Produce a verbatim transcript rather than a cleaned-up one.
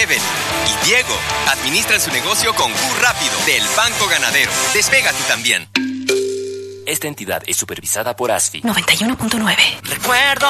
Evelyn y Diego administran su negocio con Q Rápido del Banco Ganadero. Despega tú también. Esta entidad es supervisada por A S F I. noventa y uno punto nueve. Recuerdo